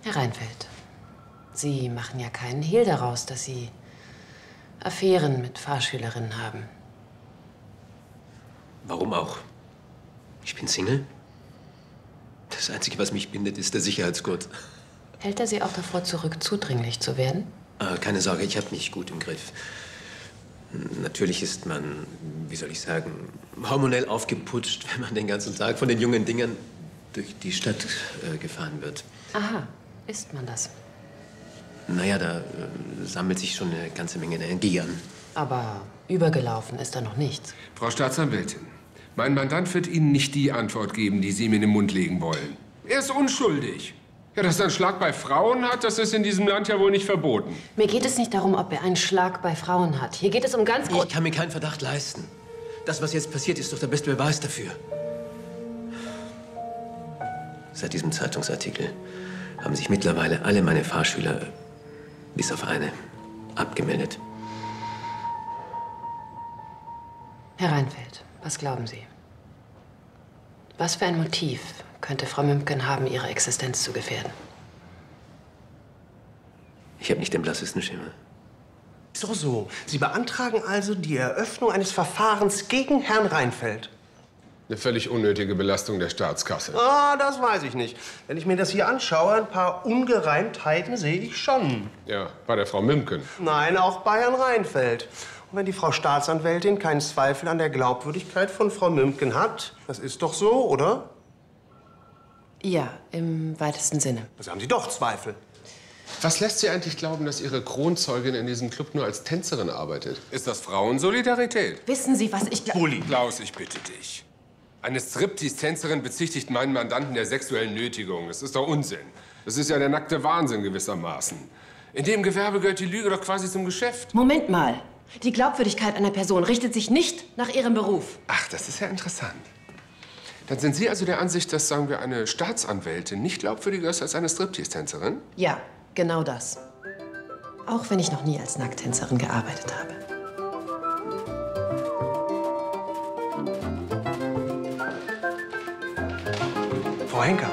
Herr Reinfeldt, Sie machen ja keinen Hehl daraus, dass Sie Affären mit Fahrschülerinnen haben. Warum auch? Ich bin Single. Das Einzige, was mich bindet, ist der Sicherheitsgurt. Hält er Sie auch davor zurück, zudringlich zu werden? Keine Sorge, ich habe mich gut im Griff. Natürlich ist man, wie soll ich sagen, hormonell aufgeputscht, wenn man den ganzen Tag von den jungen Dingern durch die Stadt gefahren wird. Aha, ist man das? Naja, da sammelt sich schon eine ganze Menge Energie an. Aber übergelaufen ist da noch nichts. Frau Staatsanwältin, mein Mandant wird Ihnen nicht die Antwort geben, die Sie ihm in den Mund legen wollen. Er ist unschuldig. Ja, dass er einen Schlag bei Frauen hat, das ist in diesem Land ja wohl nicht verboten. Mir geht es nicht darum, ob er einen Schlag bei Frauen hat. Hier geht es um ganz... Ich kann mir keinen Verdacht leisten. Das, was jetzt passiert, ist doch der beste Beweis dafür. Seit diesem Zeitungsartikel haben sich mittlerweile alle meine Fahrschüler, bis auf eine, abgemeldet. Herr Reinfeldt, was glauben Sie? Was für ein Motiv könnte Frau Mümpken haben, ihre Existenz zu gefährden? Ich habe nicht den blassesten Schimmer. So. Sie beantragen also die Eröffnung eines Verfahrens gegen Herrn Reinfeldt. Eine völlig unnötige Belastung der Staatskasse. Ah, das weiß ich nicht. Wenn ich mir das hier anschaue, ein paar Ungereimtheiten sehe ich schon. Ja, bei der Frau Mümpken. Nein, auch bei Herrn Reinfeldt. Und wenn die Frau Staatsanwältin keinen Zweifel an der Glaubwürdigkeit von Frau Mümpken hat, das ist doch so, oder? Ja, im weitesten Sinne. Also haben Sie doch Zweifel. Was lässt Sie eigentlich glauben, dass Ihre Kronzeugin in diesem Club nur als Tänzerin arbeitet? Ist das Frauensolidarität? Wissen Sie, was ich... Bulli. Klaus, ich bitte dich. Eine Striptease-Tänzerin bezichtigt meinen Mandanten der sexuellen Nötigung. Das ist doch Unsinn. Das ist ja der nackte Wahnsinn gewissermaßen. In dem Gewerbe gehört die Lüge doch quasi zum Geschäft. Moment mal. Die Glaubwürdigkeit einer Person richtet sich nicht nach ihrem Beruf. Ach, das ist ja interessant. Dann sind Sie also der Ansicht, dass, sagen wir, eine Staatsanwältin nicht glaubwürdiger ist als eine Striptease-Tänzerin? Ja, genau das. Auch wenn ich noch nie als Nackttänzerin gearbeitet habe. Frau Henker.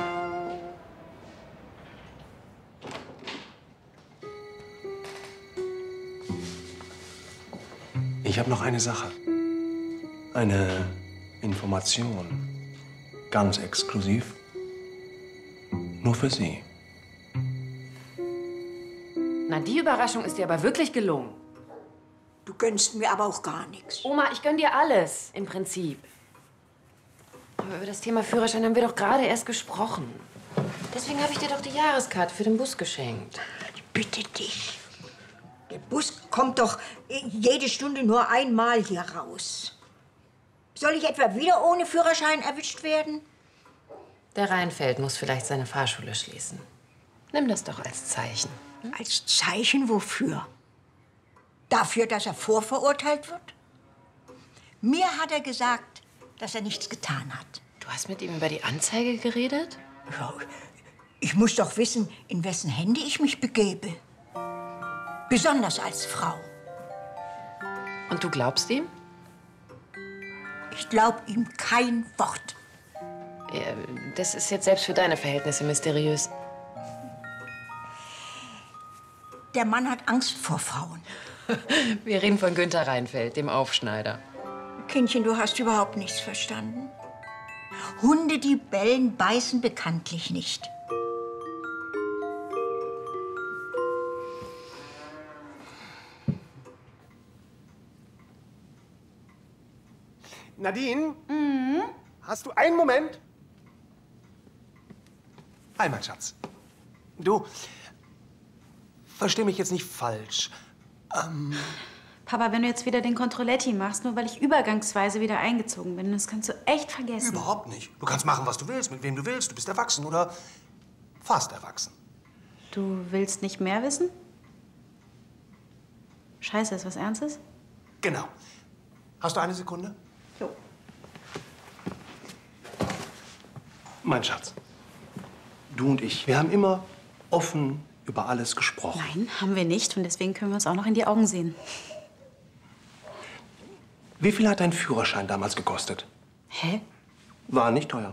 Ich habe noch eine Sache. Eine Information. Ganz exklusiv. Nur für Sie. Na, die Überraschung ist dir aber wirklich gelungen. Du gönnst mir aber auch gar nichts. Oma, ich gönn dir alles, im Prinzip. Aber über das Thema Führerschein haben wir doch gerade erst gesprochen. Deswegen habe ich dir doch die Jahreskarte für den Bus geschenkt. Ich bitte dich. Der Bus kommt doch jede Stunde nur einmal hier raus. Soll ich etwa wieder ohne Führerschein erwischt werden? Der Reinfeldt muss vielleicht seine Fahrschule schließen. Nimm das doch als Zeichen. Als Zeichen wofür? Dafür, dass er vorverurteilt wird? Mir hat er gesagt, dass er nichts getan hat. Du hast mit ihm über die Anzeige geredet? Ja, ich muss doch wissen, in wessen Hände ich mich begebe. Besonders als Frau. Und du glaubst ihm? Ich glaub ihm kein Wort. Ja, das ist jetzt selbst für deine Verhältnisse mysteriös. Der Mann hat Angst vor Frauen. Wir reden von Günther Reinfeldt, dem Aufschneider. Kindchen, du hast überhaupt nichts verstanden. Hunde, die bellen, beißen bekanntlich nicht. Nadine? Mhm? Hast du einen Moment? Hi, mein Schatz. Du, versteh mich jetzt nicht falsch. Papa, wenn du jetzt wieder den Controletti machst, nur weil ich übergangsweise wieder eingezogen bin, das kannst du echt vergessen. Überhaupt nicht. Du kannst machen, was du willst, mit wem du willst. Du bist erwachsen oder fast erwachsen. Du willst nicht mehr wissen? Scheiße, ist was Ernstes? Genau. Hast du eine Sekunde? Jo. Mein Schatz, du und ich, wir haben immer offen über alles gesprochen. Nein, haben wir nicht. Und deswegen können wir uns auch noch in die Augen sehen. Wie viel hat dein Führerschein damals gekostet? Hä? War nicht teuer.